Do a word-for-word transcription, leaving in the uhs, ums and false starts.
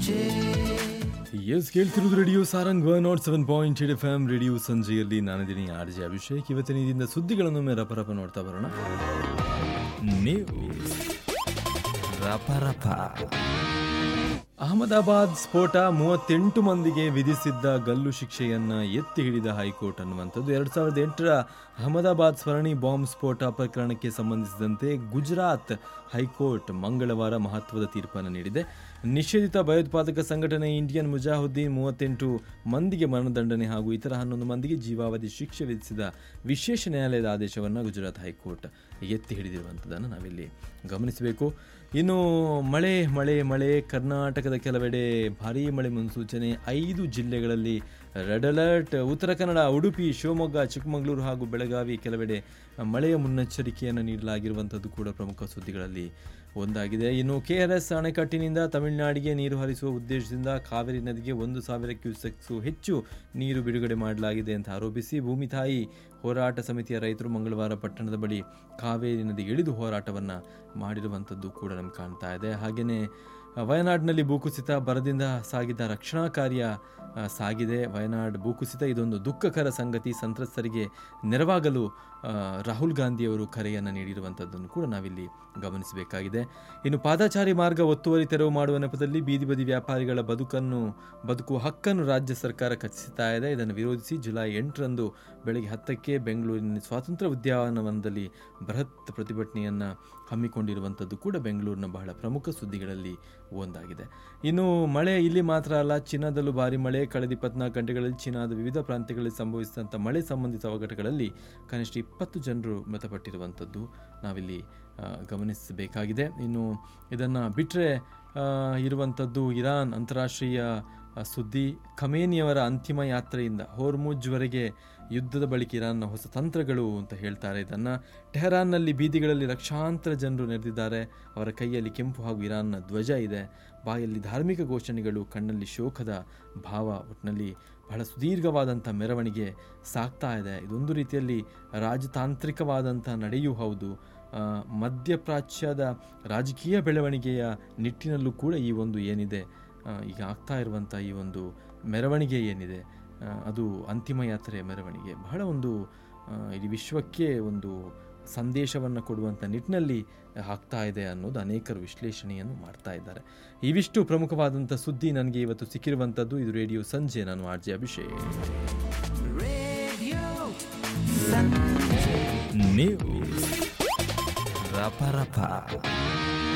S ಕೇಳ್ತಿರೋದು radio Sarang one not seven point eight F M radio ಸಂಜೆಯಲ್ಲಿ ನಾನಿದ್ದೀನಿ R J Abhishek. ಇವತ್ತಿನ ಇದರಿಂದ ಸುದ್ದಿಗಳನ್ನು ರಪರಪ ನೋಡ್ತಾ ಬರೋಣ. ನ್ಯೂಸ್ ರಪರಪ. ಅಹಮದಾಬಾದ್ ಸ್ಫೋಟ ಮೂವತ್ತೆಂಟು ಮಂದಿಗೆ ವಿಧಿಸಿದ್ದ ಗಲ್ಲು ಶಿಕ್ಷೆಯನ್ನ ಎತ್ತಿ ಹಿಡಿದ ಹೈಕೋರ್ಟ್ ಅನ್ನುವಂಥದ್ದು. ಎರಡು ಸಾವಿರದ ಎಂಟರ ಅಹಮದಾಬಾದ್ ಸರಣಿ ಬಾಂಬ್ ಸ್ಫೋಟ ಪ್ರಕರಣಕ್ಕೆ ಸಂಬಂಧಿಸಿದಂತೆ ಗುಜರಾತ್ ಹೈಕೋರ್ಟ್ ಮಂಗಳವಾರ ಮಹತ್ವದ ತೀರ್ಪನ್ನು ನೀಡಿದೆ. ನಿಷೇಧಿತ ಭಯೋತ್ಪಾದಕ ಸಂಘಟನೆ ಇಂಡಿಯನ್ ಮುಜಾಹಿದ್ದೀನ್ ಮೂವತ್ತೆಂಟು ಮಂದಿಗೆ ಮರಣದಂಡನೆ ಹಾಗೂ ಇತರ ಹನ್ನೊಂದು ಮಂದಿಗೆ ಜೀವಾವಧಿ ಶಿಕ್ಷೆ ವಿಧಿಸಿದ ವಿಶೇಷ ನ್ಯಾಯಾಲಯದ ಆದೇಶವನ್ನು ಗುಜರಾತ್ ಹೈಕೋರ್ಟ್ ಎತ್ತಿ ಹಿಡಿದಿರುವಂಥದ್ದನ್ನು ನಾವಿಲ್ಲಿ ಗಮನಿಸಬೇಕು. ಇನ್ನು ಮಳೆ ಮಳೆ ಮಳೆ ಕರ್ನಾಟಕದ ಕೆಲವೆಡೆ ಭಾರೀ ಮಳೆ ಮುನ್ಸೂಚನೆ. ಐದು ಜಿಲ್ಲೆಗಳಲ್ಲಿ ರೆಡ್ ಅಲರ್ಟ್. ಉತ್ತರ ಕನ್ನಡ, ಉಡುಪಿ, ಶಿವಮೊಗ್ಗ, ಚಿಕ್ಕಮಗಳೂರು ಹಾಗೂ ಬೆಳಗಾವಿ ಕೆಲವೆಡೆ ಮಳೆಯ ಮುನ್ನೆಚ್ಚರಿಕೆಯನ್ನು ನೀಡಲಾಗಿರುವಂಥದ್ದು ಕೂಡ ಪ್ರಮುಖ ಸುದ್ದಿಗಳಲ್ಲಿ ಒಂದಾಗಿದೆ. ಇನ್ನು ಕೆ ಆರ್ ಎಸ್ ಅಣೆಕಟ್ಟಿನಿಂದ ತಮಿಳುನಾಡಿಗೆ ನೀರು ಹರಿಸುವ ಉದ್ದೇಶದಿಂದ ಕಾವೇರಿ ನದಿಗೆ ಒಂದು ಸಾವಿರ ಕ್ಯೂಸೆಕ್ಸು ಹೆಚ್ಚು ನೀರು ಬಿಡುಗಡೆ ಮಾಡಲಾಗಿದೆ ಅಂತ ಆರೋಪಿಸಿ ಭೂಮಿ ತಾಯಿ ಹೋರಾಟ ಸಮಿತಿಯ ರೈತರು ಮಂಗಳವಾರ ಪಟ್ಟಣದ ಬಳಿ ಕಾವೇರಿ ನದಿಗೆ ಇಳಿದು ಹೋರಾಟವನ್ನು ಮಾಡಿರುವಂಥದ್ದು ಕೂಡ ನಮ್ಗೆ ಕಾಣ್ತಾ ಇದೆ. ಹಾಗೆಯೇ ವಯನಾಡಿನಲ್ಲಿ ಭೂಕುಸಿತ, ಬರದಿಂದ ಸಾಗಿದ ರಕ್ಷಣಾ ಕಾರ್ಯ ಸಾಗಿದೆ. ವಯನಾಡ್ ಭೂಕುಸಿತ ಇದೊಂದು ದುಃಖಕರ ಸಂಗತಿ. ಸಂತ್ರಸ್ತರಿಗೆ ನೆರವಾಗಲು ರಾಹುಲ್ ಗಾಂಧಿಯವರು ಕರೆಯನ್ನು ನೀಡಿರುವಂಥದ್ದನ್ನು ಕೂಡ ನಾವಿಲ್ಲಿ ಗಮನಿಸಬೇಕಾಗಿದೆ. ಇನ್ನು ಪಾದಚಾರಿ ಮಾರ್ಗ ಒತ್ತುವರಿ ತೆರವು ಮಾಡುವ ನೆಪದಲ್ಲಿ ಬೀದಿ ಬದಿ ವ್ಯಾಪಾರಿಗಳ ಬದುಕನ್ನು ಬದುಕುವ ಹಕ್ಕನ್ನು ರಾಜ್ಯ ಸರ್ಕಾರ ಖಚಿಸ್ತಾ ಇದೆ. ಇದನ್ನು ವಿರೋಧಿಸಿ ಜುಲೈ ಎಂಟರಂದು ಬೆಳಗ್ಗೆ ಹತ್ತಕ್ಕೆ ಬೆಂಗಳೂರಿನ ಸ್ವಾತಂತ್ರ್ಯ ಉದ್ಯಾನವನದಲ್ಲಿ ಬೃಹತ್ ಪ್ರತಿಭಟನೆಯನ್ನು ಹಮ್ಮಿಕೊಂಡಿರುವಂಥದ್ದು ಕೂಡ ಬೆಂಗಳೂರಿನ ಬಹಳ ಪ್ರಮುಖ ಸುದ್ದಿಗಳಲ್ಲಿ ಒಂದಾಗಿದೆ. ಇನ್ನು ಮಳೆ ಇಲ್ಲಿ ಮಾತ್ರ ಅಲ್ಲ, ಚೀನಾದಲ್ಲೂ ಭಾರಿ ಮಳೆ. ಕಳೆದ ಇಪ್ಪತ್ನಾಲ್ಕು ಗಂಟೆಗಳಲ್ಲಿ ಚೀನಾದ ವಿವಿಧ ಪ್ರಾಂತ್ಯಗಳಲ್ಲಿ ಸಂಭವಿಸಿದಂಥ ಮಳೆ ಸಂಬಂಧಿತ ಅವಘಡಗಳಲ್ಲಿ ಕನಿಷ್ಠ ಇಪ್ಪತ್ತು ಜನರು ಮೃತಪಟ್ಟಿರುವಂಥದ್ದು ನಾವಿಲ್ಲಿ ಗಮನಿಸಬೇಕಾಗಿದೆ. ಇನ್ನು ಇದನ್ನು ಬಿಟ್ಟರೆ ಇರುವಂಥದ್ದು ಇರಾನ್ ಅಂತಾರಾಷ್ಟ್ರೀಯ ಸುದ್ದಿ. ಖಮೇನಿಯವರ ಅಂತಿಮ ಯಾತ್ರೆಯಿಂದ ಹೋರ್ಮುಜ್ವರೆಗೆ ಯುದ್ಧದ ಬಳಿಕ ಇರಾನ್ನ ಹೊಸ ತಂತ್ರಗಳು ಅಂತ ಹೇಳ್ತಾರೆ. ಇದನ್ನು ಟೆಹರಾನ್ನಲ್ಲಿ ಬೀದಿಗಳಲ್ಲಿ ಲಕ್ಷಾಂತರ ಜನರು ನೆರೆದಿದ್ದಾರೆ. ಅವರ ಕೈಯಲ್ಲಿ ಕೆಂಪು ಹಾಗೂ ಇರಾನ್ನ ಧ್ವಜ ಇದೆ. ಬಾಯಲ್ಲಿ ಧಾರ್ಮಿಕ ಘೋಷಣೆಗಳು, ಕಣ್ಣಲ್ಲಿ ಶೋಕದ ಭಾವ. ಒಟ್ಟಿನಲ್ಲಿ ಬಹಳ ಸುದೀರ್ಘವಾದಂಥ ಮೆರವಣಿಗೆ ಸಾಗ್ತಾ ಇದೆ. ಇದೊಂದು ರೀತಿಯಲ್ಲಿ ರಾಜತಾಂತ್ರಿಕವಾದಂಥ ನಡೆಯೂ ಹೌದು. ಮಧ್ಯಪ್ರಾಚ್ಯದ ರಾಜಕೀಯ ಬೆಳವಣಿಗೆಯ ನಿಟ್ಟಿನಲ್ಲೂ ಕೂಡ ಈ ಒಂದು ಏನಿದೆ ಈಗ ಆಗ್ತಾ ಇರುವಂಥ ಈ ಒಂದು ಮೆರವಣಿಗೆ ಏನಿದೆ ಅದು ಅಂತಿಮ ಯಾತ್ರೆಯ ಮೆರವಣಿಗೆ ಬಹಳ ಒಂದು ಇಡೀ ವಿಶ್ವಕ್ಕೆ ಒಂದು ಸಂದೇಶವನ್ನು ಕೊಡುವಂಥ ನಿಟ್ಟಿನಲ್ಲಿ ಆಗ್ತಾ ಇದೆ ಅನ್ನೋದು ಅನೇಕರು ವಿಶ್ಲೇಷಣೆಯನ್ನು ಮಾಡ್ತಾ ಇದ್ದಾರೆ. ಇವಿಷ್ಟು ಪ್ರಮುಖವಾದಂಥ ಸುದ್ದಿ ನನಗೆ ಇವತ್ತು ಸಿಕ್ಕಿರುವಂಥದ್ದು. ಇದು ರೇಡಿಯೋ ಸಂಜೆ. ನಾನು ಆರ್ ಜೆ ಅಭಿಷೇಕ್. ನ್ಯೂಸ್ ರಪ ರಪ.